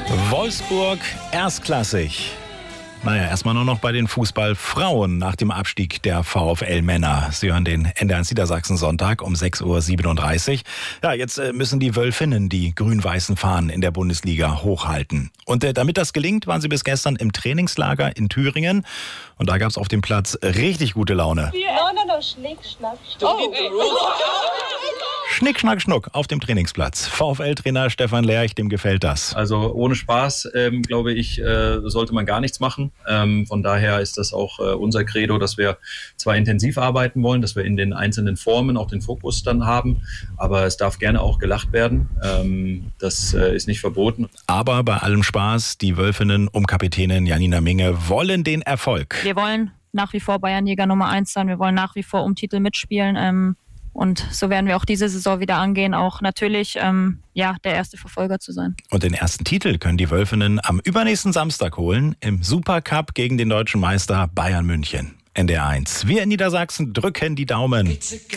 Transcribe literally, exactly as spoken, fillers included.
Wolfsburg erstklassig. Naja, erstmal nur noch bei den Fußballfrauen nach dem Abstieg der VfL-Männer. Sie hören den N D R eins Niedersachsen Sonntag um sechs Uhr siebenunddreißig. Ja, jetzt müssen die Wölfinnen die grün-weißen Fahnen in der Bundesliga hochhalten. Und äh, damit das gelingt, waren sie bis gestern im Trainingslager in Thüringen. Und da gab es auf dem Platz richtig gute Laune. No, no, no, Schnick, Schnack, Schnuck. Schnick, Schnack, Schnuck auf dem Trainingsplatz. VfL-Trainer Stefan Lerch, dem gefällt das. Also ohne Spaß, ähm, glaube ich, äh, sollte man gar nichts machen. Ähm, von daher ist das auch äh, unser Credo, dass wir zwar intensiv arbeiten wollen, dass wir in den einzelnen Formen auch den Fokus dann haben, aber es darf gerne auch gelacht werden. Ähm, das äh, ist nicht verboten. Aber bei allem Spaß, die Wölfinnen um Kapitänin Janina Minge wollen den Erfolg. Wir wollen nach wie vor Bayernjäger Nummer eins sein. Wir wollen nach wie vor um Titel mitspielen. Ähm, Und so werden wir auch diese Saison wieder angehen, auch natürlich ähm, ja, der erste Verfolger zu sein. Und den ersten Titel können die Wölfinnen am übernächsten Samstag holen im Supercup gegen den deutschen Meister Bayern München. N D R eins. Wir in Niedersachsen drücken die Daumen.